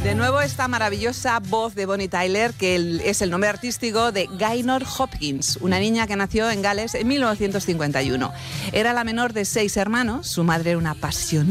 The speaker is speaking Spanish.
De nuevo esta maravillosa voz de Bonnie Tyler, que es el nombre artístico de Gaynor Hopkins, una niña que nació en Gales en 1951. Era la menor de 6 hermanos, su madre era una apasionada